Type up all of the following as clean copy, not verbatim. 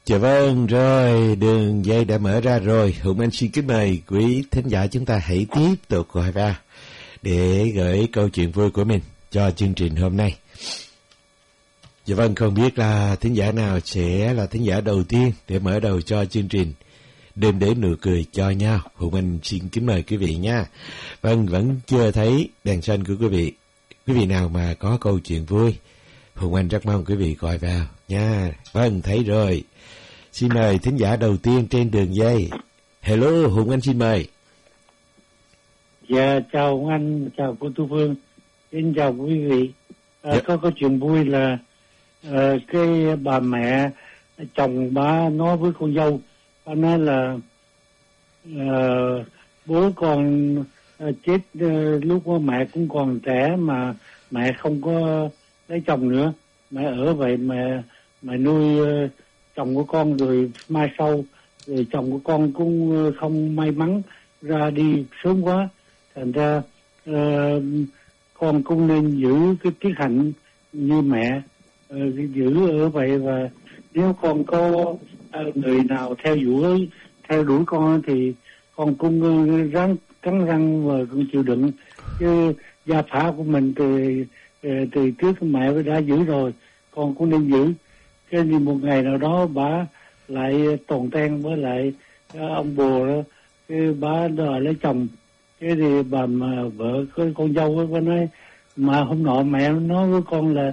Dạ vâng, rồi, đường dây đã mở ra rồi. Hùng Anh xin kính mời quý thính giả chúng ta hãy tiếp tục gọi vào để gửi câu chuyện vui của mình cho chương trình hôm nay. Dạ vâng, không biết là thính giả nào sẽ là thính giả đầu tiên để mở đầu cho chương trình Đêm đến nụ cười cho nhau. Hùng Anh xin kính mời quý vị nha. Vâng, vẫn chưa thấy đèn xanh của quý vị. Quý vị nào mà có câu chuyện vui, Hùng Anh rất mong quý vị gọi vào nha. Vâng, thấy rồi. Xin mời thính giả đầu tiên trên đường dây. Hello, Hùng Anh xin mời. Dạ, chào Hùng Anh, chào cô Tu Phương. Xin chào quý vị. Có câu chuyện vui là cái bà mẹ chồng bà nói với con dâu, bà nói là bố con chết lúc mẹ cũng còn trẻ mà mẹ không có lấy chồng nữa, mẹ ở vậy mẹ nuôi chồng của con, rồi mai sau rồi chồng của con cũng không may mắn ra đi sớm quá, thành ra con cũng nên giữ cái tiết hạnh như mẹ, giữ ở vậy. Và nếu con có người nào theo đuổi con thì con cũng ráng cắn răng và cũng chịu đựng, chứ gia phả của mình từ trước mẹ đã giữ rồi, con cũng nên giữ. Cái thì một ngày nào đó bà lại tồn ten với lại ông bồ đó, cái bà đòi lấy chồng. Cái thì bà mà vợ con dâu ấy, bà nói mà hôm nọ mẹ nói với con là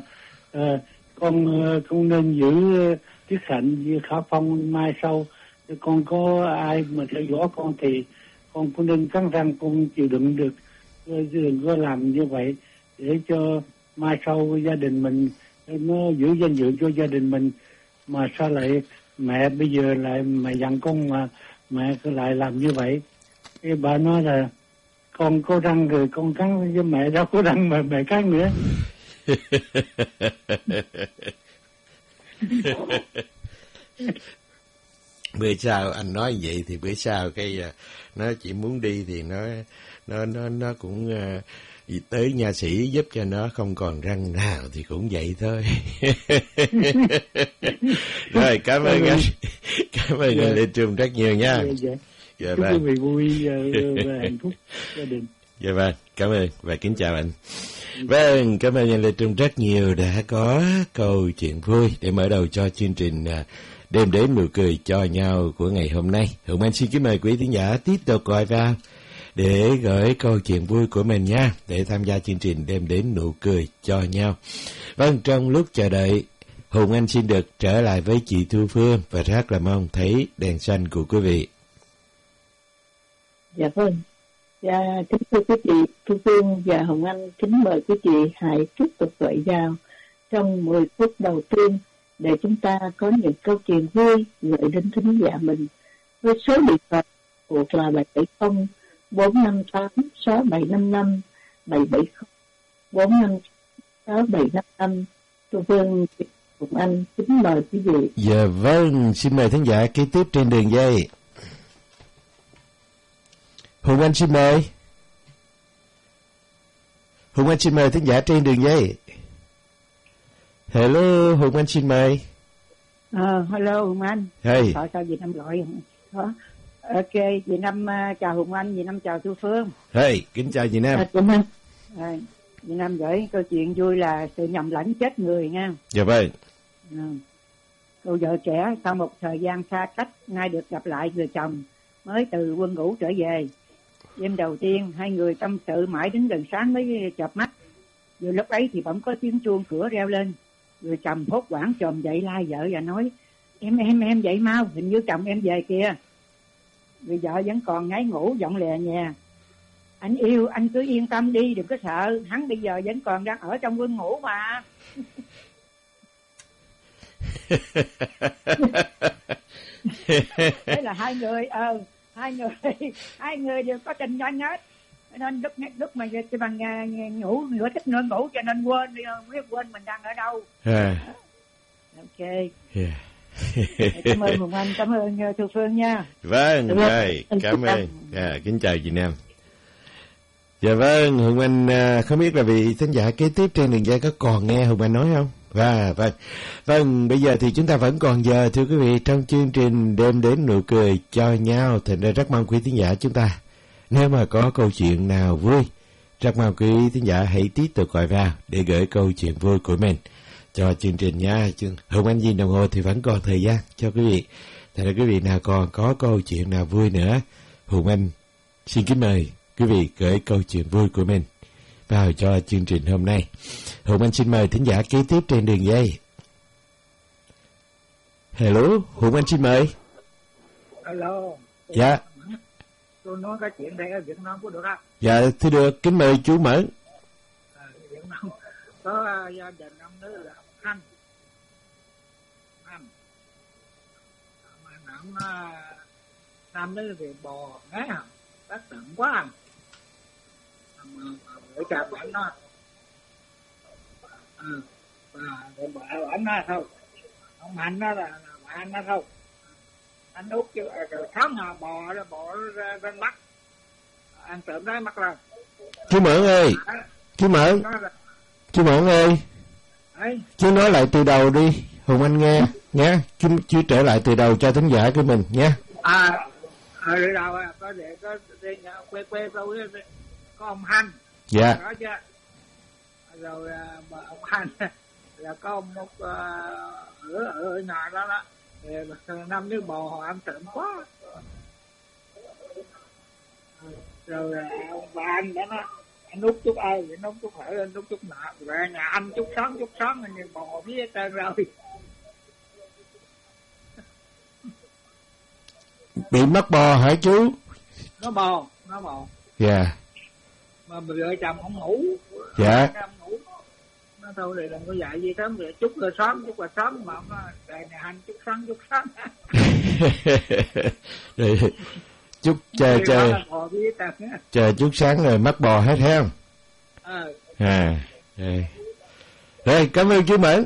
con nên giữ tiết hạnh như khả phong, mai sau con có ai mà theo dõi con thì con cũng nên cắn răng con chịu đựng được, đừng có làm như vậy để cho mai sau gia đình mình nó giữ danh dự cho gia đình mình. Mà sao lại mẹ bây giờ lại mẹ dặn con mà mẹ lại làm như vậy? Cái bà nói là con có răng rồi con cắn, với mẹ đâu có răng mà mẹ cắn nữa. Bữa sau anh nói vậy thì bữa sau cái nó chỉ muốn đi thì nó cũng tới nha sĩ giúp cho nó không còn răng nào thì cũng vậy thôi. Rồi, cảm ơn anh. Cảm ơn anh Lê Trung rất nhiều nha. Dạ vâng. Chúc quý vị vui và hạnh phúc gia đình. Dạ vâng, cảm ơn và kính chào anh. Vâng, cảm ơn anh Lê Trung rất nhiều đã có câu chuyện vui để mở đầu cho chương trình Đêm đến nụ cười cho nhau của ngày hôm nay. Hùng Anh xin kính mời quý thính giả tiếp tục gọi vào để gửi câu chuyện vui của mình nha, để tham gia chương trình Đêm đến nụ cười cho nhau. Vâng, trong lúc chờ đợi, Hùng Anh xin được trở lại với chị Thu Phương và rất là mong thấy đèn xanh của quý vị. Dạ vâng. Dạ, kính thưa quý vị, Thu Phương và Hồng Anh kính mời quý vị hãy tiếp tục gọi vào trong 10 phút đầu tiên để chúng ta có những câu chuyện vui gửi đến thính giả mình với số điện thoại thuộc là 770 458 6755 770 458 6755. Thu Phương, Hồng Anh kính mời quý vị. Dạ vâng, xin mời thính giả kế tiếp trên đường dây. Hùng Anh xin mời. Hùng Anh xin mời thính giả trên đường dây. Hello, Hùng Anh xin mời. Hello Hùng Anh. Hey. Sao Việt Nam gọi đó. Ok, Việt Nam chào Hùng Anh, Việt Nam chào Thu Phương. Hey, kính chào Việt Nam. Việt Nam gửi câu chuyện vui là sự nhầm lẫn chết người nha. Dạ vâng. Cô vợ trẻ sau một thời gian xa cách nay được gặp lại người chồng mới từ quân ngũ trở về. Đêm đầu tiên hai người tâm sự mãi đến gần sáng mới chợp mắt. Vừa lúc ấy thì bỗng có tiếng chuông cửa reo lên. Người chồng hốt hoảng chồm dậy la vợ và nói: Em dậy mau, hình như chồng em về kìa. Người vợ vẫn còn ngáy ngủ giọng lè nhè: Anh yêu, anh cứ yên tâm đi, đừng có sợ, hắn bây giờ vẫn còn đang ở trong quân ngũ mà. Thế là hai người đều có tình nhanh hết. Nên lúc mà bằng ngủ nửa thích nửa ngủ cho nên quên mình đang ở đâu. Ok. Cảm ơn Hùng Anh, cảm ơn Thu Phương nha. Vâng, rồi, cảm ơn. Kính chào chị Nam. Dạ vâng, Hùng Anh không biết là vị thính giả kế tiếp trên đường dây có còn nghe Hùng Anh nói không? Vâng, bây giờ thì chúng ta vẫn còn giờ, thưa quý vị, trong chương trình Đêm Đến Nụ Cười Cho Nhau. Thành ra rất mong quý thính giả chúng ta, nếu mà có câu chuyện nào vui, rất mong quý thính giả hãy tiếp tục gọi vào để gửi câu chuyện vui của mình cho chương trình nha. Hùng Anh Viên đồng hồ thì vẫn còn thời gian cho quý vị. Thành ra quý vị nào còn có câu chuyện nào vui nữa, Hùng Anh xin kính mời quý vị gửi câu chuyện vui của mình vào cho chương trình hôm nay. Hùng Anh xin mời thính giả kế tiếp trên đường dây. Hello, Hùng Anh xin mời. Hello. Dạ. Tôi nói cái chuyện đây ở Việt Nam có được không? Dạ, thưa được, kính mời chú Mẫn. Việt Nam có gia đình ông nữ là anh mà nam nữ thì bò ngái hả? Tác động quá. Mà vợ chồng anh nó và vợ anh nó thôi. Ông anh nó là anh nó thôi. Anh út chứ tháng nào bò ra bắt ăn trộm đấy mất rồi. Chú Mẫn ơi, chú Mẫn ơi, chú nói lại từ đầu đi, Hùng Anh nghe nhé. Chú trở lại từ đầu cho thính giả của mình nhé. Từ đầu có để có quê tôi có ông Hành. Dạ. Đó chứ. Rồi ông Hành là có một ở nhà đó đó. Năm đứa bò họ ăn trộm quá. Rồi ông bà anh đó nó anh út chút ai vậy, nó chút hở lên chút nọ về nhà anh chút sáng nhưng bò phía hết trơn rồi. Bị mất bò hả chú? Nó bò. Dạ. Mà vợ chồng không ngủ. Dạ. Nó thôi thì đừng có dạy gì sớm, rồi chút là sớm mà ông nói đời này hành chút sáng. Rồi chút chờ chút sáng rồi mất bò hết thấy không? Rồi cảm ơn chú Mẫn.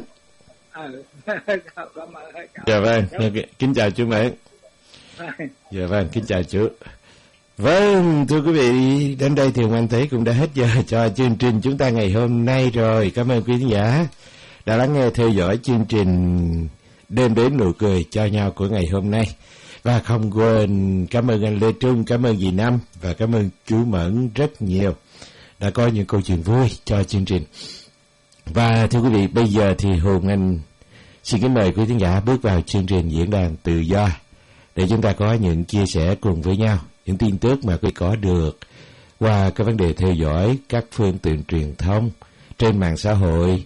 Dạ vâng, kính chào chú Mẫn. Dạ vâng, kính chào chú. Vâng, thưa quý vị, đến đây thì anh thấy cũng đã hết giờ cho chương trình chúng ta ngày hôm nay rồi. Cảm ơn quý khán giả đã lắng nghe theo dõi chương trình Đêm Đến Nụ Cười Cho Nhau của ngày hôm nay. Và không quên cảm ơn anh Lê Trung, cảm ơn dì Năm và cảm ơn chú Mẫn rất nhiều đã có những câu chuyện vui cho chương trình. Và thưa quý vị, bây giờ thì Hùng Anh xin kính mời quý khán giả bước vào chương trình Diễn đàn Tự Do để chúng ta có những chia sẻ cùng với nhau, những tin tức mà quý vị có được qua cái vấn đề theo dõi các phương tiện truyền thông trên mạng xã hội,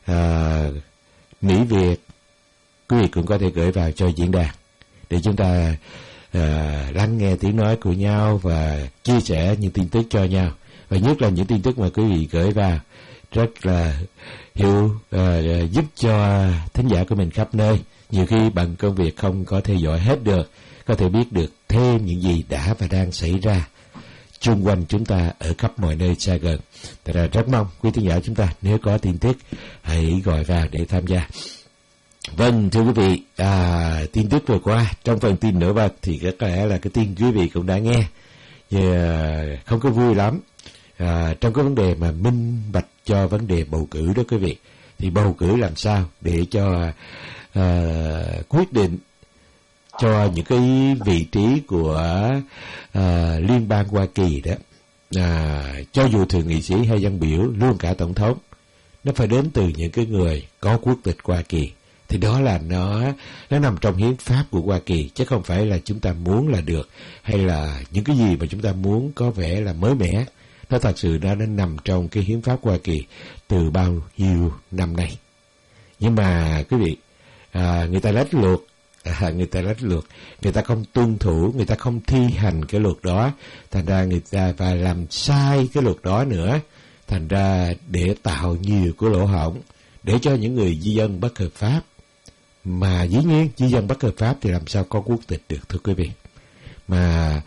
Mỹ Việt. Quý vị cũng có thể gửi vào cho diễn đàn để chúng ta lắng nghe tiếng nói của nhau và chia sẻ những tin tức cho nhau. Và nhất là những tin tức mà quý vị gửi vào rất là giúp cho thính giả của mình khắp nơi. Nhiều khi bận công việc không có theo dõi hết được, có thể biết được thêm những gì đã và đang xảy ra chung quanh chúng ta ở khắp mọi nơi xa gần. Thật ra rất mong quý thính giả chúng ta nếu có tin tức hãy gọi vào để tham gia. Vâng, thưa quý vị, tin tức vừa qua trong phần tin nổi bật thì có lẽ là cái tin quý vị cũng đã nghe, không có vui lắm. Trong cái vấn đề mà minh bạch cho vấn đề bầu cử đó quý vị, thì bầu cử làm sao để cho quyết định cho những cái vị trí của liên bang Hoa Kỳ đó, cho dù thượng nghị sĩ hay dân biểu, luôn cả tổng thống, nó phải đến từ những cái người có quốc tịch Hoa Kỳ. Thì đó là nó nằm trong hiến pháp của Hoa Kỳ, chứ không phải là chúng ta muốn là được, hay là những cái gì mà chúng ta muốn có vẻ là mới mẻ. Nó thật sự nó nằm trong cái hiến pháp Hoa Kỳ từ bao nhiêu năm nay. Nhưng mà quý vị, người ta lách luật, người ta không tuân thủ, người ta không thi hành cái luật đó, thành ra người ta và làm sai cái luật đó nữa, thành ra để tạo nhiều cái lỗ hổng để cho những người di dân bất hợp pháp. Mà dĩ nhiên di dân bất hợp pháp thì làm sao có quốc tịch được, thưa quý vị. Mà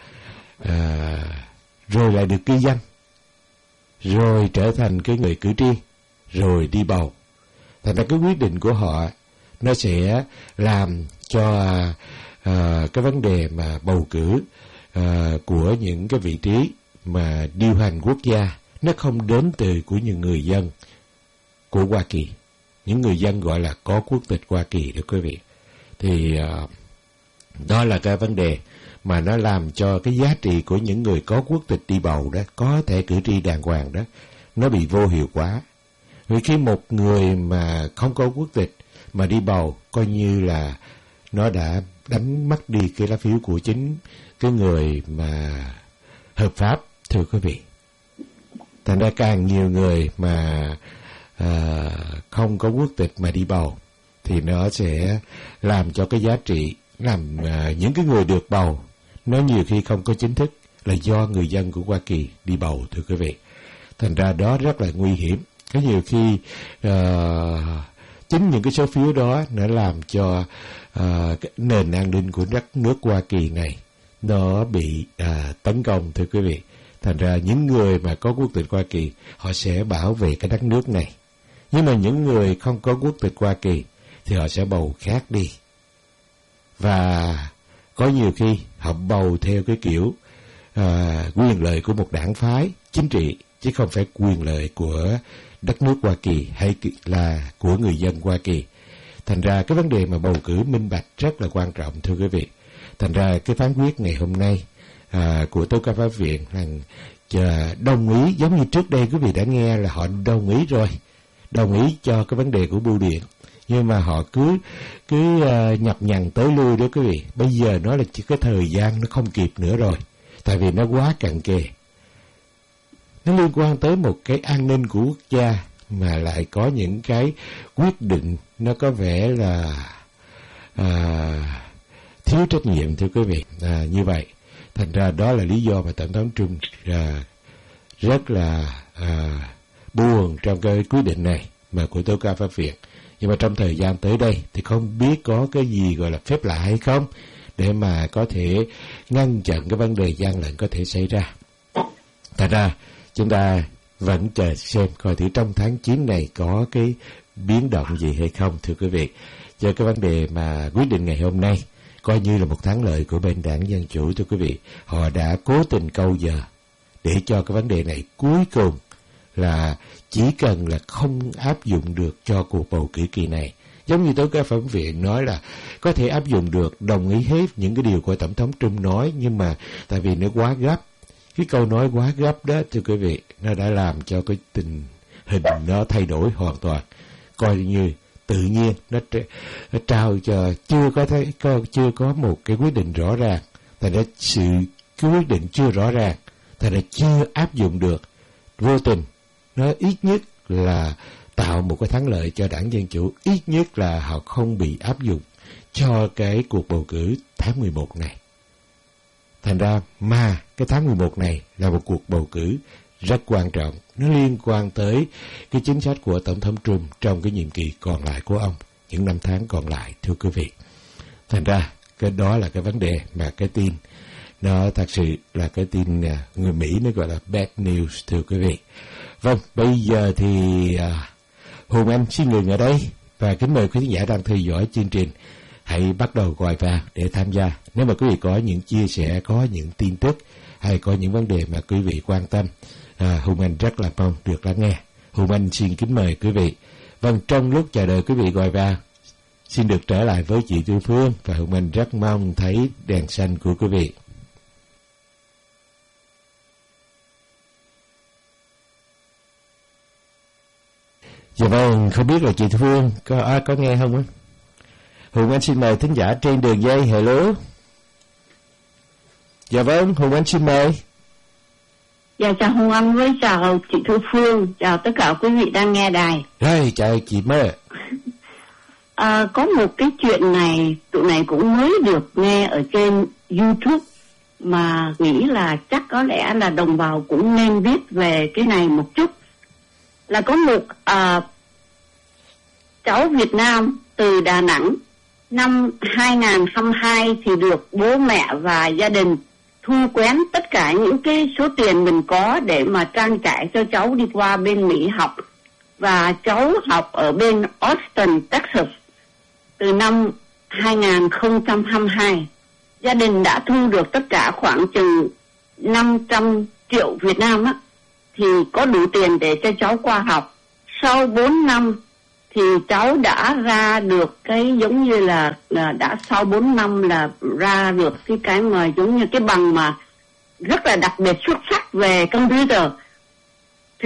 rồi lại được ghi danh, rồi trở thành cái người cử tri, rồi đi bầu. Thành ra cái quyết định của họ nó sẽ làm cho cái vấn đề mà bầu cử của những cái vị trí mà điều hành quốc gia nó không đến từ của những người dân của Hoa Kỳ, những người dân gọi là có quốc tịch Hoa Kỳ đó quý vị. Thì đó là cái vấn đề mà nó làm cho cái giá trị của những người có quốc tịch đi bầu đó, có thẻ cử tri đàng hoàng đó, nó bị vô hiệu hóa. Vì khi một người mà không có quốc tịch mà đi bầu, coi như là nó đã đánh mất đi cái lá phiếu của chính cái người mà hợp pháp, thưa quý vị. Thành ra càng nhiều người mà không có quốc tịch mà đi bầu thì nó sẽ làm cho cái giá trị, làm những cái người được bầu nó nhiều khi không có chính thức, là do người dân của Hoa Kỳ đi bầu, thưa quý vị. Thành ra đó rất là nguy hiểm. Có nhiều khi chính những cái số phiếu đó nó làm cho cái nền an ninh của đất nước Hoa Kỳ này nó bị tấn công, thưa quý vị. Thành ra những người mà có quốc tịch Hoa Kỳ họ sẽ bảo vệ cái đất nước này. Nhưng mà những người không có quốc tịch Hoa Kỳ thì họ sẽ bầu khác đi. Và có nhiều khi họ bầu theo cái kiểu quyền lợi của một đảng phái chính trị, chứ không phải quyền lợi của đất nước Hoa Kỳ hay là của người dân Hoa Kỳ. Thành ra cái vấn đề mà bầu cử minh bạch rất là quan trọng, thưa quý vị. Thành ra cái phán quyết ngày hôm nay của tố cáo pháp viện là đồng ý, giống như trước đây quý vị đã nghe là họ đồng ý rồi, đồng ý cho cái vấn đề của bưu điện, nhưng mà họ cứ nhập nhằng tới lui đó quý vị. Bây giờ nói là chỉ có thời gian nó không kịp nữa rồi, tại vì nó quá cận kề. Nó liên quan tới một cái an ninh của quốc gia mà lại có những cái quyết định nó có vẻ là thiếu trách nhiệm, thưa quý vị. Như vậy, thành ra đó là lý do mà Tổng thống Trump rất là buồn trong cái quyết định này mà của tố cáo pháp viện. Nhưng mà trong thời gian tới đây thì không biết có cái gì gọi là phép lạ hay không để mà có thể ngăn chặn cái vấn đề gian lận có thể xảy ra. Thật ra chúng ta vẫn chờ xem coi thử trong tháng 9 này có cái biến động gì hay không, thưa quý vị. Cho cái vấn đề mà quyết định ngày hôm nay coi như là một thắng lợi của bên đảng Dân Chủ, thưa quý vị. Họ đã cố tình câu giờ để cho cái vấn đề này cuối cùng là chỉ cần là không áp dụng được cho cuộc bầu cử kỳ này. Giống như tố cáo pháp viện nói là có thể áp dụng được, đồng ý hết những cái điều của Tổng thống Trump nói, nhưng mà tại vì nó quá gấp. Cái câu nói quá gấp đó, thưa quý vị, nó đã làm cho cái tình hình nó thay đổi hoàn toàn. Coi như tự nhiên nó trao cho chưa có một cái quyết định rõ ràng, thành ra cái quyết định chưa rõ ràng, thành ra chưa áp dụng được, vô tình nó ít nhất là tạo một cái thắng lợi cho đảng Dân Chủ, ít nhất là họ không bị áp dụng cho cái cuộc bầu cử tháng 11 này. Thành ra mà cái tháng 11 này là một cuộc bầu cử rất quan trọng, nó liên quan tới cái chính sách của Tổng thống Trump trong cái nhiệm kỳ còn lại của ông, những năm tháng còn lại, thưa quý vị. Thành ra cái đó là cái vấn đề mà cái tin nó thật sự là cái tin người Mỹ nó gọi là bad news, thưa quý vị. Vâng, bây giờ thì Hùng Anh xin ngừng ở đây và kính mời quý khán giả đang theo dõi chương trình hãy bắt đầu gọi vào để tham gia. Nếu mà quý vị có những chia sẻ, có những tin tức hay có những vấn đề mà quý vị quan tâm, Hùng Anh rất là mong được lắng nghe. Hùng Anh xin kính mời quý vị. Vâng, trong lúc chờ đợi quý vị gọi vào, xin được trở lại với chị Tư Phương và Hùng Anh rất mong thấy đèn xanh của quý vị. Dạ vâng, không biết là chị Tư Phương có nghe không á? Hùng Anh xin mời thính giả trên đường dây. Hello. Dạ vâng, Hùng Anh xin mời. Dạ chào Hùng Anh với chào chị Thu Phương, chào tất cả quý vị đang nghe đài. Rồi, chào chị Mơ. Có một cái chuyện này, tụi này cũng mới được nghe ở trên YouTube mà nghĩ là chắc có lẽ là đồng bào cũng nên biết về cái này một chút. Là có một cháu Việt Nam từ Đà Nẵng năm 2022 thì được bố mẹ và gia đình thu quén tất cả những cái số tiền mình có để mà trang trải cho cháu đi qua bên Mỹ học. Và cháu học ở bên Austin, Texas từ năm 2022. Gia đình đã thu được tất cả khoảng chừng 500 triệu Việt Nam á, thì có đủ tiền để cho cháu qua học. Sau 4 năm thì cháu đã ra được cái giống như là đã sau 4 năm là ra được cái mà giống như cái bằng mà rất là đặc biệt xuất sắc về computer. Thì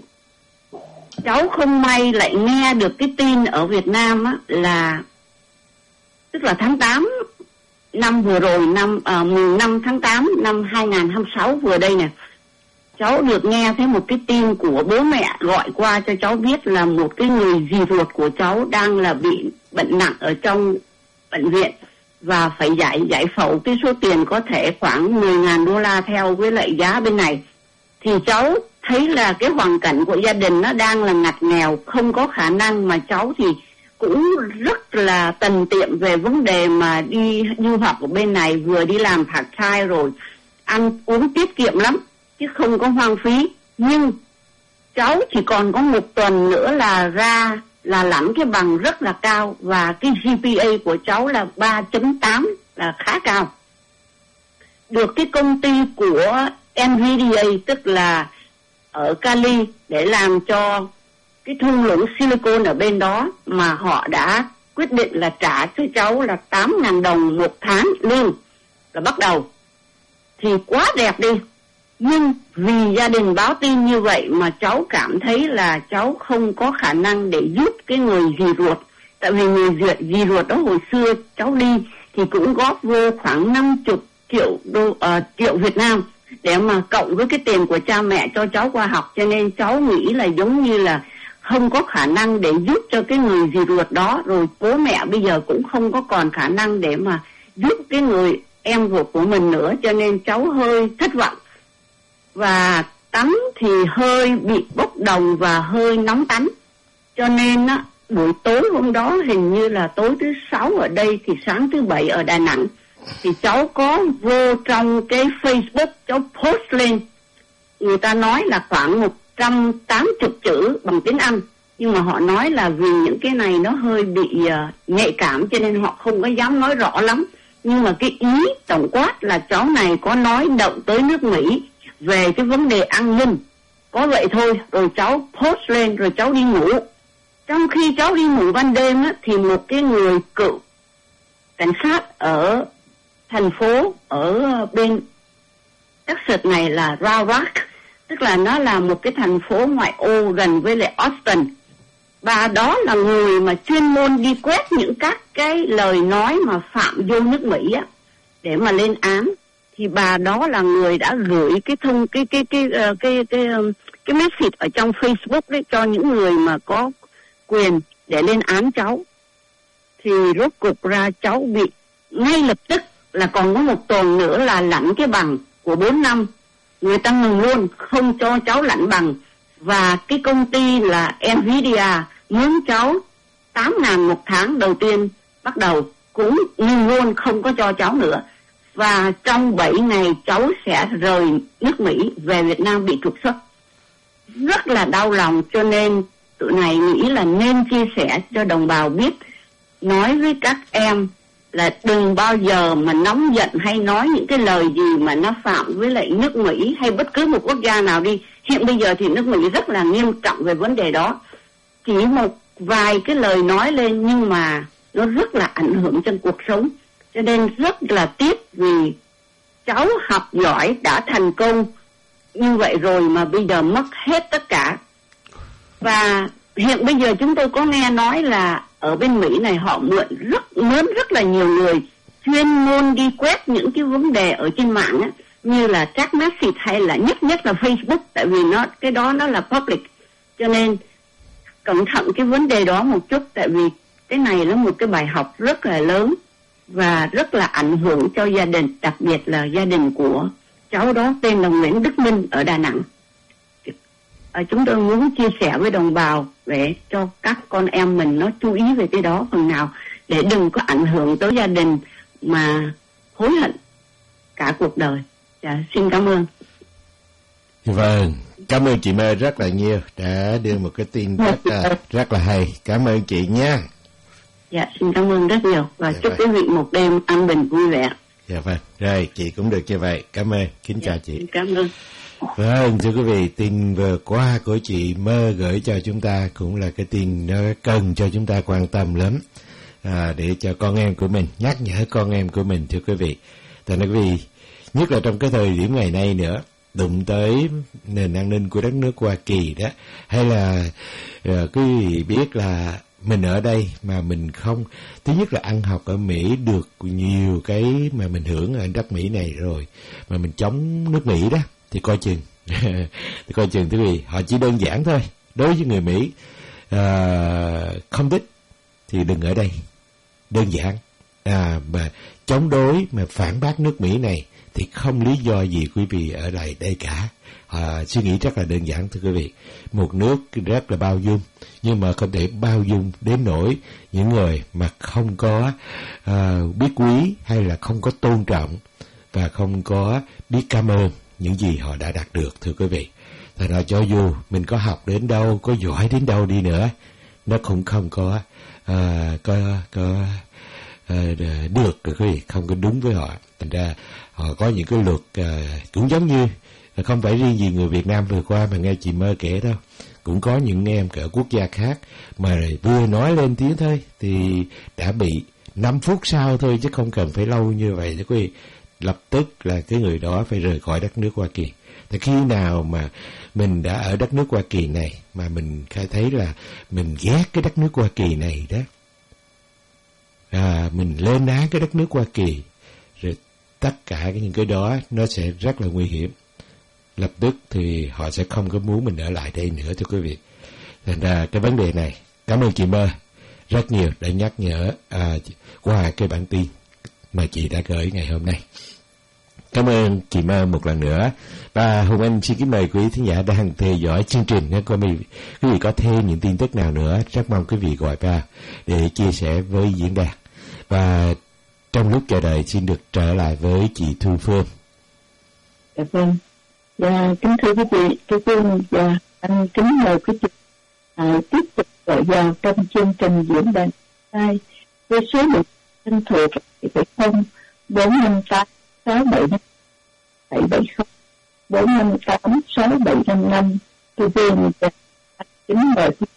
cháu không may lại nghe được cái tin ở Việt Nam á, là tức là tháng 8 năm vừa rồi, mùng 5 tháng 8 năm 2026 vừa đây nè, cháu được nghe thấy một cái tin của bố mẹ gọi qua cho cháu biết là một cái người dì ruột của cháu đang là bị bệnh nặng ở trong bệnh viện và phải giải phẫu cái số tiền có thể khoảng 10.000 đô la theo với lại giá bên này. Thì cháu thấy là cái hoàn cảnh của gia đình nó đang là ngặt nghèo, không có khả năng, mà cháu thì cũng rất là tần tiệm về vấn đề mà đi du học ở bên này, vừa đi làm part-time rồi ăn uống tiết kiệm lắm chứ không có hoang phí. Nhưng cháu chỉ còn có 1 tuần nữa là ra là lãnh cái bằng rất là cao, và cái GPA của cháu là 3.8 là khá cao. Được cái công ty của NVIDIA, tức là ở Cali, để làm cho cái thung lũng silicon ở bên đó, mà họ đã quyết định là trả cho cháu là 8.000 đồng một tháng lương là bắt đầu. Thì quá đẹp đi. Nhưng vì gia đình báo tin như vậy mà cháu cảm thấy là cháu không có khả năng để giúp cái người dì ruột. Tại vì người dì ruột đó hồi xưa cháu đi thì cũng góp vô khoảng 50 triệu Việt Nam để mà cộng với cái tiền của cha mẹ cho cháu qua học. Cho nên cháu nghĩ là giống như là không có khả năng để giúp cho cái người dì ruột đó. Rồi bố mẹ bây giờ cũng không có còn khả năng để mà giúp cái người em ruột của mình nữa. Cho nên cháu hơi thất vọng. Và tắm thì hơi bị bốc đồng và hơi nóng tánh. Cho nên á, buổi tối hôm đó hình như là tối thứ 6 ở đây thì sáng thứ 7 ở Đà Nẵng, thì cháu có vô trong cái Facebook, cháu post lên. Người ta nói là khoảng 180 chữ bằng tiếng Anh, nhưng mà họ nói là vì những cái này nó hơi bị nhạy cảm cho nên họ không có dám nói rõ lắm. Nhưng mà cái ý tổng quát là cháu này có nói động tới nước Mỹ về cái vấn đề an ninh. Có vậy thôi, rồi cháu post lên rồi cháu đi ngủ. Trong khi cháu đi ngủ ban đêm á, thì một cái người cựu cảnh sát ở thành phố ở bên Texas này là Round Rock, tức là nó là một cái thành phố ngoại ô gần với lại Austin. Bà đó là người mà chuyên môn đi quét những các cái lời nói mà phạm vô nước Mỹ á để mà lên án. Thì bà đó là người đã gửi cái message ở trong Facebook đấy cho những người mà có quyền để lên án cháu. Thì rốt cuộc ra cháu bị ngay lập tức là còn có 1 tuần nữa là lãnh cái bằng của 4 năm. Người ta ngừng luôn, không cho cháu lãnh bằng. Và cái công ty là NVIDIA mướn cháu 8.000 một tháng đầu tiên bắt đầu cũng ngừng luôn, không có cho cháu nữa. Và trong 7 ngày cháu sẽ rời nước Mỹ về Việt Nam bị trục xuất. Rất là đau lòng, cho nên tụi này nghĩ là nên chia sẻ cho đồng bào biết, nói với các em là đừng bao giờ mà nóng giận hay nói những cái lời gì mà nó phạm với lại nước Mỹ hay bất cứ một quốc gia nào đi. Hiện bây giờ thì nước Mỹ rất là nghiêm trọng về vấn đề đó. Chỉ một vài cái lời nói lên nhưng mà nó rất là ảnh hưởng trong cuộc sống. Cho nên rất là tiếc vì cháu học giỏi đã thành công như vậy rồi mà bây giờ mất hết tất cả. Và hiện bây giờ chúng tôi có nghe nói là ở bên Mỹ này họ mướn rất là nhiều người chuyên môn đi quét những cái vấn đề ở trên mạng á, như là chat message hay là nhất là Facebook, tại vì cái đó nó là public. Cho nên cẩn thận cái vấn đề đó một chút, tại vì cái này là một cái bài học rất là lớn và rất là ảnh hưởng cho gia đình, đặc biệt là gia đình của cháu đó tên là Nguyễn Đức Minh ở Đà Nẵng. Chúng tôi muốn chia sẻ với đồng bào để cho các con em mình nó chú ý về cái đó phần nào, để đừng có ảnh hưởng tới gia đình mà hối hận cả cuộc đời. Dạ, xin cảm ơn. Vâng, cảm ơn chị Mơ rất là nhiều đã đưa một cái tin rất là hay. Cảm ơn chị nha. Dạ, xin cảm ơn rất nhiều và chúc quý vị một đêm an bình vui vẻ. Dạ vâng, rồi chị cũng được như vậy. Cảm ơn, kính chào chị. Cảm ơn. Vâng, thưa quý vị, tin vừa qua của chị Mơ gửi cho chúng ta cũng là cái tin nó cần cho chúng ta quan tâm lắm, để cho con em của mình, nhắc nhở con em của mình, thưa quý vị. Tại quý vị, nhất là trong cái thời điểm ngày nay nữa, đụng tới nền an ninh của đất nước Hoa Kỳ đó, hay là quý vị biết là mình ở đây mà mình không, thứ nhất là ăn học ở Mỹ được nhiều cái mà mình hưởng ở đất Mỹ này rồi, mà mình chống nước Mỹ đó, thì coi chừng thì coi chừng quý vị, họ chỉ đơn giản thôi. Đối với người Mỹ không thích thì đừng ở đây, đơn giản. Mà chống đối, mà phản bác nước Mỹ này thì không lý do gì quý vị ở lại đây cả. Suy nghĩ rất là đơn giản, thưa quý vị. Một nước rất là bao dung, nhưng mà không thể bao dung đến nỗi những người mà không có biết quý, hay là không có tôn trọng, và không có biết cảm ơn những gì họ đã đạt được, thưa quý vị. Thật ra cho dù mình có học đến đâu, có giỏi đến đâu đi nữa, nó cũng không có được, quý vị, không có đúng với họ. Thành ra họ có những cái luật cũng giống như không phải riêng gì người Việt Nam vừa qua mà nghe chị Mơ kể đâu, cũng có những em ở quốc gia khác mà vừa nói lên tiếng thôi thì đã bị 5 phút sau thôi, chứ không cần phải lâu như vậy, chứ quý vị, lập tức là cái người đó phải rời khỏi đất nước Hoa Kỳ. Thì khi nào mà mình đã ở đất nước Hoa Kỳ này mà mình thấy là mình ghét cái đất nước Hoa Kỳ này đó, mình lên án cái đất nước Hoa Kỳ, rồi tất cả những cái đó nó sẽ rất là nguy hiểm. Lập tức thì họ sẽ không có muốn mình ở lại đây nữa, thưa quý vị. Thành ra cái vấn đề này, cảm ơn chị Mơ rất nhiều đã nhắc nhở qua cái bản tin mà chị đã gửi ngày hôm nay. Cảm ơn chị Mơ một lần nữa. Và Hùng Anh xin kính mời quý thính giả đang theo dõi chương trình. Nếu quý vị có thêm những tin tức nào nữa, rất mong quý vị gọi vào để chia sẻ với diễn đàn. Và trong lúc chờ đợi, xin được trở lại với chị Thu Phương. Dạ vâng. Dạ, kính thưa quý vị, tôi Phương và anh kính mời quý vị tiếp tục gọi vào trong chương trình diễn đàn hai với số điện thân thuộc 770 458 6770 458 6755. Tôi Phương và anh kính mời quý vị.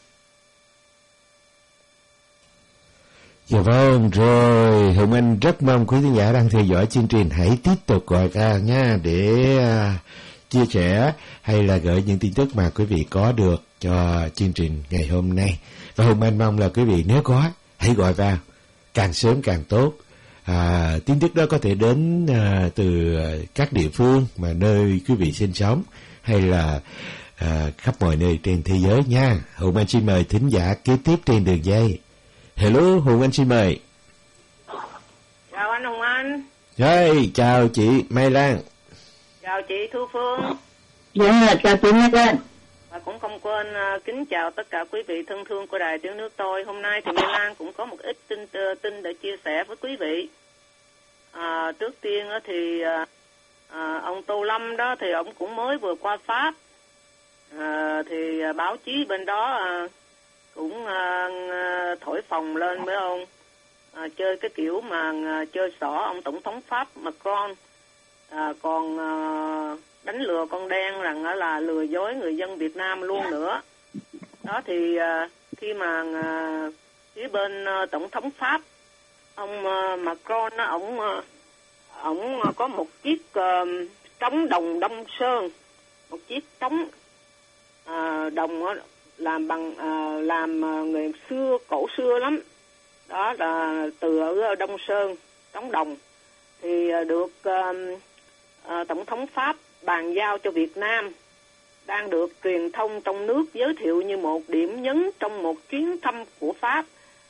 Dạ vâng, rồi Hùng Anh rất mong quý khán giả đang theo dõi chương trình hãy tiếp tục gọi ra nha, để chia sẻ hay là gửi những tin tức mà quý vị có được cho chương trình ngày hôm nay. Và Hùng Anh mong là quý vị nếu có, hãy gọi vào, càng sớm càng tốt. Tin tức đó có thể đến từ các địa phương mà nơi quý vị sinh sống, hay là khắp mọi nơi trên thế giới nha. Hùng Anh xin mời thính giả kế tiếp trên đường dây. Hello, Hùng Anh xin mời. Chào anh Hùng Anh. Hey, chào chị Mai Lan. Chào chị Thu Phương. Dạ, chào chị Mai Lan. Và cũng không quên kính chào tất cả quý vị thân thương của Đài Tiếng Nước Tôi. Hôm nay thì Mai Lan cũng có một ít tin để chia sẻ với quý vị. Trước tiên thì ông Tô Lâm đó thì ông cũng mới vừa qua Pháp. Thì báo chí bên đó cũng thổi phồng lên với ông, chơi cái kiểu mà chơi xỏ ông tổng thống Pháp Macron, còn đánh lừa con đen rằng là lừa dối người dân Việt Nam luôn nữa. Đó thì khi mà phía bên tổng thống Pháp ông Macron ổng có một chiếc trống đồng Đông Sơn, một chiếc trống đồng làm bằng làm người xưa, cổ xưa lắm. Đó là từ ở Đông Sơn, trống đồng thì được tổng thống Pháp bàn giao cho Việt Nam, đang được truyền thông trong nước giới thiệu như một điểm nhấn trong một chuyến thăm của Pháp,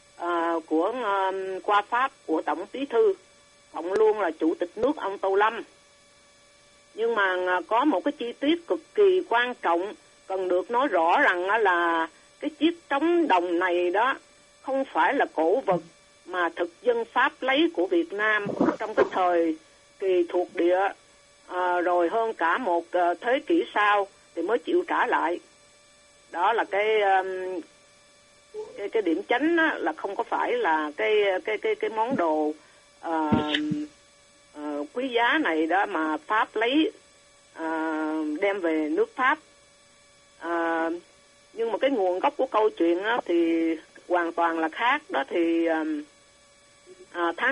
qua Pháp của Tổng Bí thư, cộng luôn là Chủ tịch nước ông Tô Lâm. Nhưng mà có một cái chi tiết cực kỳ quan trọng cần được nói rõ rằng là cái chiếc trống đồng này đó không phải là cổ vật mà thực dân Pháp lấy của Việt Nam trong cái thời kỳ thuộc địa, rồi hơn cả một thế kỷ sau thì mới chịu trả lại. Đó là cái điểm chánh á, là không có phải là cái món đồ quý giá này đó mà Pháp lấy đem về nước Pháp. Nhưng mà cái nguồn gốc của câu chuyện thì hoàn toàn là khác. Đó thì tháng